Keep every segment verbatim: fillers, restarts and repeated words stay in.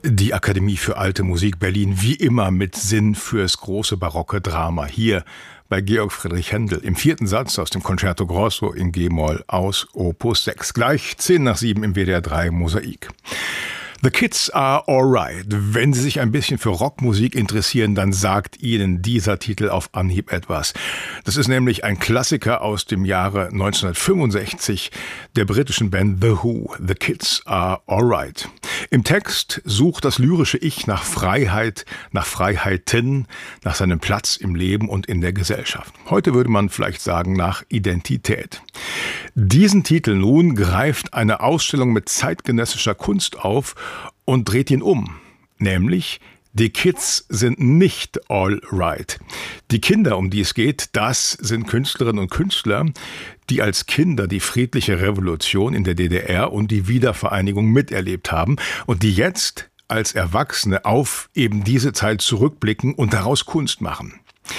Die Akademie für Alte Musik Berlin, wie immer mit Sinn fürs große barocke Drama. Hier bei Georg Friedrich Händel im vierten Satz aus dem Concerto Grosso in G-Moll aus Opus sechs. Gleich zehn nach sieben im W D R drei Mosaik. The Kids Are Alright. Wenn Sie sich ein bisschen für Rockmusik interessieren, dann sagt Ihnen dieser Titel auf Anhieb etwas. Das ist nämlich ein Klassiker aus dem Jahre neunzehnhundertfünfundsechzig der britischen Band The Who. The Kids Are Alright. Im Text sucht das lyrische Ich nach Freiheit, nach Freiheiten, nach seinem Platz im Leben und in der Gesellschaft. Heute würde man vielleicht sagen nach Identität. Diesen Titel nun greift eine Ausstellung mit zeitgenössischer Kunst auf und dreht ihn um, nämlich die Kids sind nicht all right. Die Kinder, um die es geht, das sind Künstlerinnen und Künstler, die als Kinder die friedliche Revolution in der D D R und die Wiedervereinigung miterlebt haben und die jetzt als Erwachsene auf eben diese Zeit zurückblicken und daraus Kunst machen.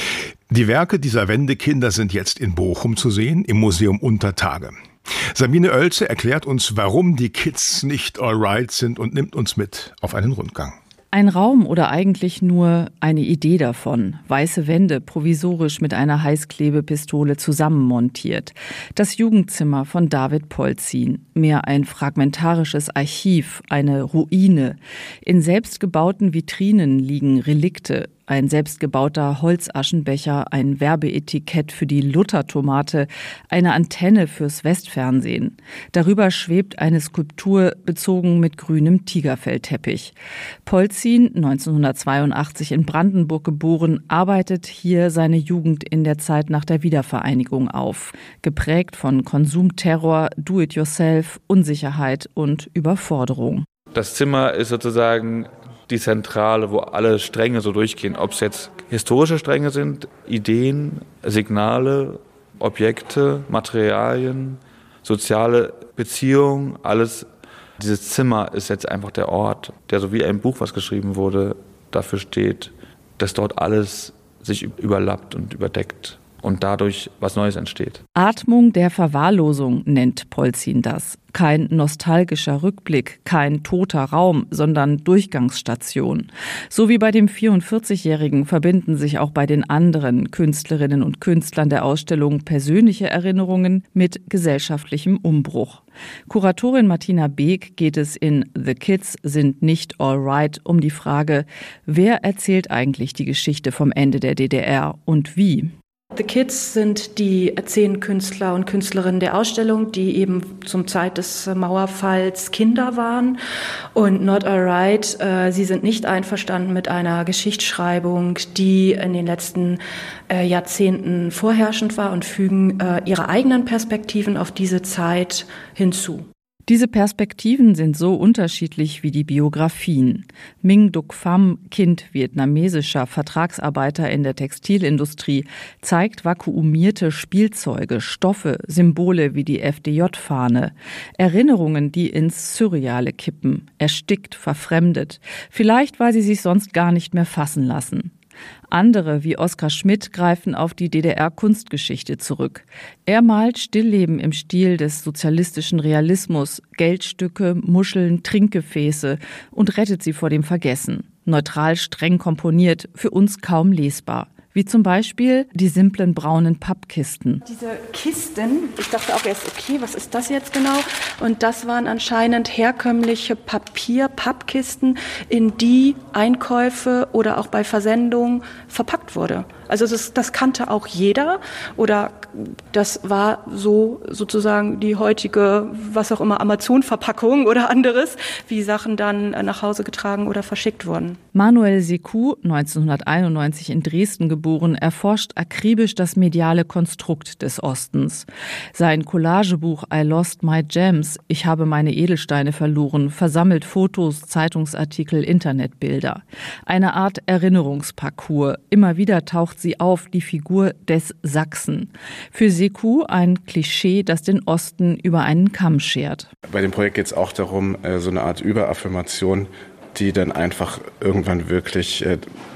Die Werke dieser Wendekinder sind jetzt in Bochum zu sehen, im Museum Untertage. Sabine Oelze erklärt uns, warum die Kids nicht all right sind und nimmt uns mit auf einen Rundgang. Ein Raum oder eigentlich nur eine Idee davon. Weiße Wände, provisorisch mit einer Heißklebepistole zusammenmontiert. Das Jugendzimmer von David Polzin. Mehr ein fragmentarisches Archiv, eine Ruine. In selbstgebauten Vitrinen liegen Relikte. Ein selbstgebauter Holzaschenbecher, ein Werbeetikett für die Luthertomate, eine Antenne fürs Westfernsehen. Darüber schwebt eine Skulptur bezogen mit grünem Tigerfellteppich. Polzin, neunzehnhundertzweiundachtzig in Brandenburg geboren, arbeitet hier seine Jugend in der Zeit nach der Wiedervereinigung auf. Geprägt von Konsumterror, Do-it-yourself, Unsicherheit und Überforderung. Das Zimmer ist sozusagen die Zentrale, wo alle Stränge so durchgehen. Ob es jetzt historische Stränge sind, Ideen, Signale, Objekte, Materialien, soziale Beziehungen, alles. Dieses Zimmer ist jetzt einfach der Ort, der so wie ein Buch, was geschrieben wurde, dafür steht, dass dort alles sich überlappt und überdeckt und dadurch was Neues entsteht. Atmung der Verwahrlosung nennt Polzin das. Kein nostalgischer Rückblick, kein toter Raum, sondern Durchgangsstation. So wie bei dem vierundvierzigjährigen verbinden sich auch bei den anderen Künstlerinnen und Künstlern der Ausstellung persönliche Erinnerungen mit gesellschaftlichem Umbruch. Kuratorin Martina Beek geht es in The Kids sind nicht all right um die Frage, wer erzählt eigentlich die Geschichte vom Ende der D D R und wie? The Kids sind die zehn Künstler und Künstlerinnen der Ausstellung, die eben zum Zeit des Mauerfalls Kinder waren. Und Not All Right, äh, sie sind nicht einverstanden mit einer Geschichtsschreibung, die in den letzten äh, Jahrzehnten vorherrschend war und fügen äh, ihre eigenen Perspektiven auf diese Zeit hinzu. Diese Perspektiven sind so unterschiedlich wie die Biografien. Minh Duc Pham, Kind vietnamesischer Vertragsarbeiter in der Textilindustrie, zeigt vakuumierte Spielzeuge, Stoffe, Symbole wie die F D J-Fahne. Erinnerungen, die ins Surreale kippen, erstickt, verfremdet. Vielleicht, weil sie sich sonst gar nicht mehr fassen lassen. Andere, wie Oskar Schmidt, greifen auf die D D R-Kunstgeschichte zurück. Er malt Stillleben im Stil des sozialistischen Realismus, Geldstücke, Muscheln, Trinkgefäße und rettet sie vor dem Vergessen. Neutral streng komponiert, für uns kaum lesbar. Wie zum Beispiel die simplen braunen Pappkisten. Diese Kisten, ich dachte auch erst, okay, was ist das jetzt genau? Und das waren anscheinend herkömmliche Papier-Pappkisten, in die Einkäufe oder auch bei Versendung verpackt wurde. Also das, das kannte auch jeder oder das war so sozusagen die heutige, was auch immer, Amazon-Verpackung oder anderes, wie Sachen dann nach Hause getragen oder verschickt wurden. Manuel Sekou, neunzehnhunderteinundneunzig in Dresden geboren, erforscht akribisch das mediale Konstrukt des Ostens. Sein Collagebuch I Lost My Gems, ich habe meine Edelsteine verloren, versammelt Fotos, Zeitungsartikel, Internetbilder. Eine Art Erinnerungsparcours. Immer wieder taucht sie auf, die Figur des Sachsen. Für Sekou ein Klischee, das den Osten über einen Kamm schert. Bei dem Projekt geht es auch darum, so eine Art Überaffirmation, die dann einfach irgendwann wirklich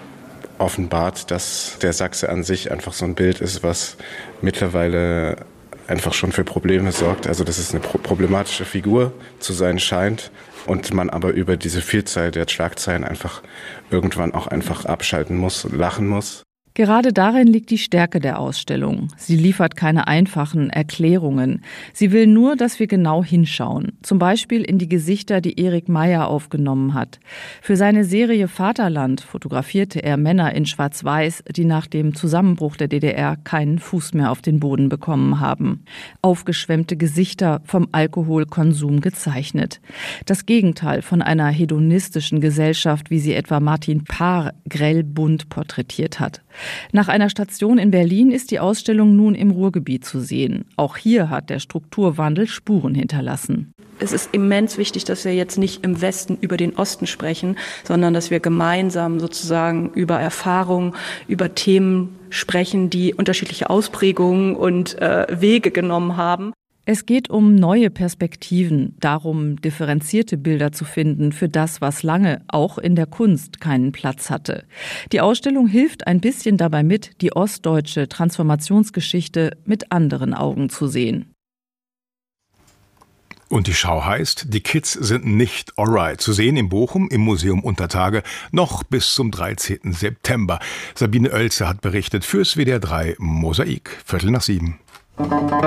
offenbart, dass der Sachse an sich einfach so ein Bild ist, was mittlerweile einfach schon für Probleme sorgt. Also dass es eine problematische Figur zu sein scheint und man aber über diese Vielzahl der Schlagzeilen einfach irgendwann auch einfach abschalten muss, lachen muss. Gerade darin liegt die Stärke der Ausstellung. Sie liefert keine einfachen Erklärungen. Sie will nur, dass wir genau hinschauen. Zum Beispiel in die Gesichter, die Erik Meyer aufgenommen hat. Für seine Serie Vaterland fotografierte er Männer in Schwarz-Weiß, die nach dem Zusammenbruch der D D R keinen Fuß mehr auf den Boden bekommen haben. Aufgeschwemmte Gesichter, vom Alkoholkonsum gezeichnet. Das Gegenteil von einer hedonistischen Gesellschaft, wie sie etwa Martin Paar grell bunt porträtiert hat. Nach einer Station in Berlin ist die Ausstellung nun im Ruhrgebiet zu sehen. Auch hier hat der Strukturwandel Spuren hinterlassen. Es ist immens wichtig, dass wir jetzt nicht im Westen über den Osten sprechen, sondern dass wir gemeinsam sozusagen über Erfahrungen, über Themen sprechen, die unterschiedliche Ausprägungen und äh, Wege genommen haben. Es geht um neue Perspektiven, darum, differenzierte Bilder zu finden für das, was lange auch in der Kunst keinen Platz hatte. Die Ausstellung hilft ein bisschen dabei mit, die ostdeutsche Transformationsgeschichte mit anderen Augen zu sehen. Und die Schau heißt, die Kids sind nicht alright. Zu sehen in Bochum im Museum Untertage noch bis zum dreizehnten September. Sabine Oelze hat berichtet fürs W D R drei Mosaik. Viertel nach sieben.